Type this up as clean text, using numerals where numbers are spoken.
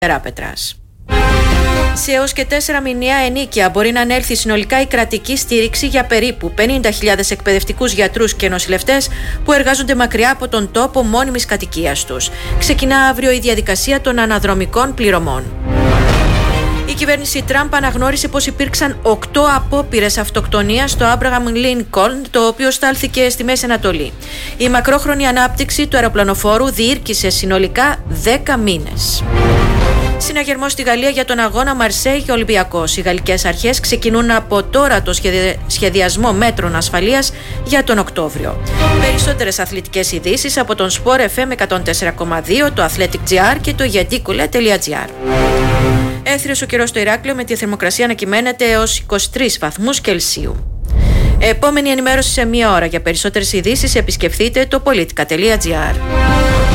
Πέτρας. Σε έως και 4 μηνιαία ενοίκια μπορεί να ανέλθει συνολικά η κρατική στήριξη για περίπου 50.000 εκπαιδευτικούς γιατρούς και νοσηλευτές που εργάζονται μακριά από τον τόπο μόνιμης κατοικίας τους. Ξεκινά αύριο η διαδικασία των αναδρομικών πληρωμών. Η κυβέρνηση Τραμπ αναγνώρισε πως υπήρξαν 8 απόπειρες αυτοκτονίας στο Abraham Lincoln, το οποίο στάλθηκε στη Μέση Ανατολή. Η μακρόχρονη ανάπτυξη του αεροπλανοφόρου διήρκησε συνολικά 10 μήνες. Συναγερμός στη Γαλλία για τον αγώνα Μαρσέιγ και Ολυμπιακός. Οι γαλλικές αρχές ξεκινούν από τώρα το σχεδιασμό μέτρων ασφαλείας για τον Οκτώβριο. Περισσότερες αθλητικές ειδήσεις από τον Sport FM 104,2, το Athletic GR και το yadikule.gr. Έθριος ο καιρός στο Ηράκλειο με τη θερμοκρασία να κυμαίνεται έως 23 βαθμούς Κελσίου. Επόμενη ενημέρωση σε μία ώρα. Για περισσότερες ειδήσεις επισκεφτείτε το politica.gr.